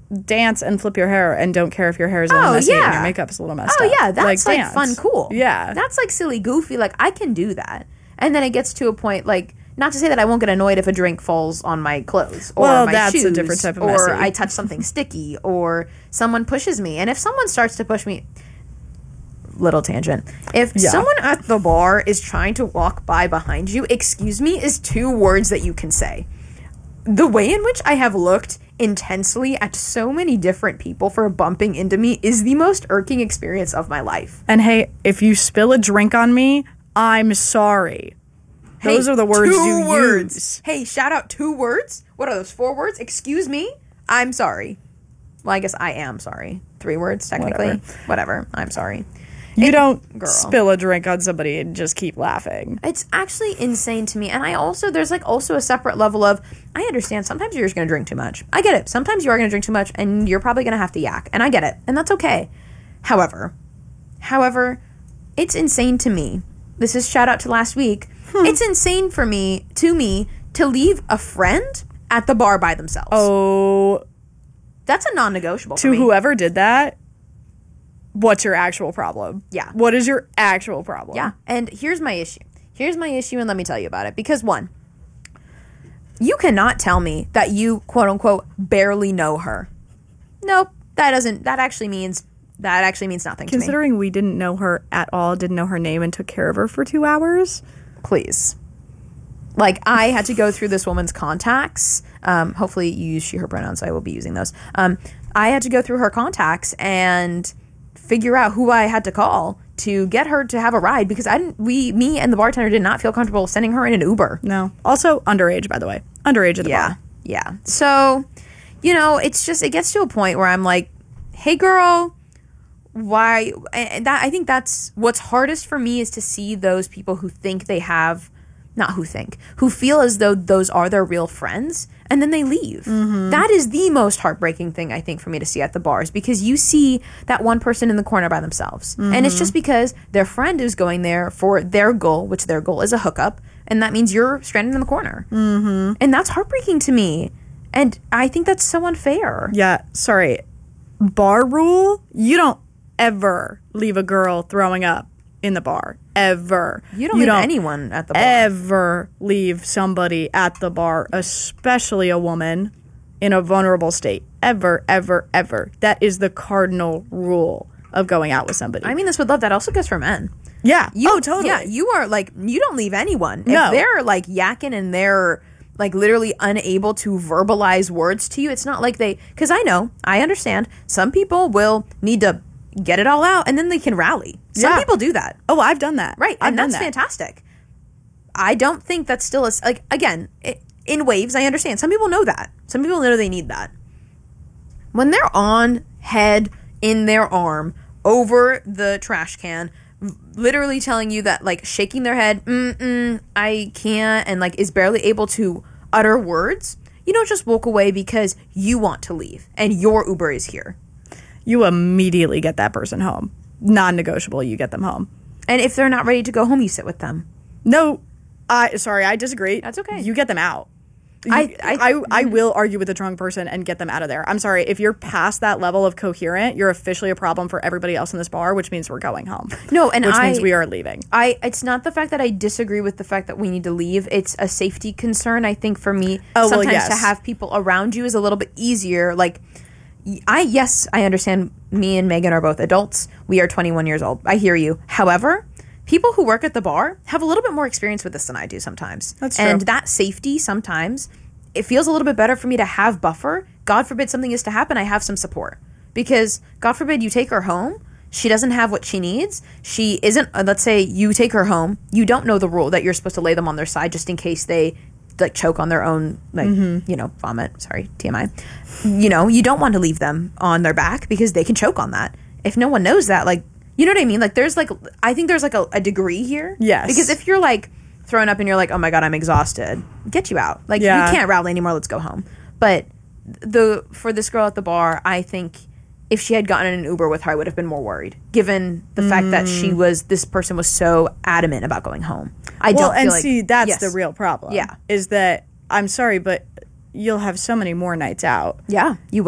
dance and flip your hair and don't care if your hair is a little messy and your makeup is a little messed up. Yeah, that's like fun, cool. Yeah. That's like silly, goofy. Like, I can do that. And then it gets to a point, like, not to say that I won't get annoyed if a drink falls on my clothes or my that's shoes, a different type of or messy. I touch something sticky, or someone pushes me. And if someone starts to push me, little tangent, if someone at the bar is trying to walk by behind you, excuse me is 2 words that you can say. The way in which I have looked intensely at so many different people for bumping into me is the most irking experience of my life. And hey, if you spill a drink on me, I'm sorry. Those are the words you use. Hey, shout out 2 words. What are those, 4 words? Excuse me, I'm sorry. Well, I guess I am sorry. 3 words, technically. Whatever. I'm sorry. You don't spill a drink on somebody and just keep laughing. It's actually insane to me. And there's like also a separate level of, I understand sometimes you're just going to drink too much. I get it. Sometimes you are going to drink too much and you're probably going to have to yak. And I get it. And that's okay. However, it's insane to me. This is shout out to last week. It's insane to me to leave a friend at the bar by themselves. Oh. That's a non-negotiable for me. To whoever did that, what's your actual problem? Yeah. What is your actual problem? Yeah. And here's my issue. And let me tell you about it. Because 1, you cannot tell me that you, quote unquote, barely know her. Nope. That actually means nothing to me. Considering we didn't know her at all, didn't know her name, and took care of her for 2 hours. Please. Like, I had to go through this woman's contacts. Hopefully you use she, her pronouns, so I will be using those. I had to go through her contacts and figure out who I had to call to get her to have a ride, because me and the bartender did not feel comfortable sending her in an Uber. No. Also, underage, by that. Underage at the bar. Yeah. So, it gets to a point where I'm like, hey, girl, why? And I think that's what's hardest for me, is to see those people who think they have, who feel as though those are their real friends, and then they leave. Mm-hmm. That is the most heartbreaking thing, I think, for me to see at the bars, because you see that one person in the corner by themselves. Mm-hmm. And it's just because their friend is going there for their goal, which their goal is a hookup, and that means you're stranded in the corner. Mm-hmm. And that's heartbreaking to me. And I think that's so unfair. Yeah, sorry. Bar rule, you don't ever leave a girl throwing up in the bar. Ever. You don't leave anyone at the bar. Ever leave somebody at the bar, especially a woman, in a vulnerable state. Ever, ever, ever. That is the cardinal rule of going out with somebody. I mean this with love. That also goes for men. Yeah. Totally. Yeah, you are like, you don't leave anyone. No. If they're like yakking and they're like literally unable to verbalize words to you, it's not like because I understand some people will need to get it all out and then they can rally. Some people do that. Oh, I've done that. Right. And that's fantastic. I don't think that's still again, in waves, I understand. Some people know that. Some people know they need that. When they're on head in their arm over the trash can, literally telling you that, like, shaking their head, I can't, and like is barely able to utter words, you don't just walk away because you want to leave and your Uber is here. You immediately get that person home. Non-negotiable, you get them home. And if they're not ready to go home, you sit with them. No, I disagree. That's okay. You get them out. I will argue with a drunk person and get them out of there. I'm sorry. If you're past that level of coherent, you're officially a problem for everybody else in this bar, which means we're going home. No, and which means we are leaving. It's not the fact that I disagree with the fact that we need to leave. It's a safety concern. I think for me, sometimes to have people around you is a little bit easier. Like, I understand me and Megan are both adults. We are 21 years old. I hear you. However, people who work at the bar have a little bit more experience with this than I do sometimes. That's true. And that safety, sometimes, it feels a little bit better for me to have buffer. God forbid something is to happen, I have some support. Because, God forbid, you take her home, she doesn't have what she needs. She isn't, let's say you take her home, you don't know the rule that you're supposed to lay them on their side just in case they like choke on their own, like, vomit. Sorry, TMI. You don't want to leave them on their back because they can choke on that. If no one knows that, like, you know what I mean? Like, there's like, I think there's like a degree here. Yes. Because if you're like throwing up and you're like, oh my God, I'm exhausted, get you out. Like, you can't rally anymore, let's go home. But for this girl at the bar, I think if she had gotten an Uber with her, I would have been more worried, given the fact that this person was so adamant about going home. That's the real problem. Yeah. Is that, I'm sorry, but you'll have so many more nights out. Yeah, you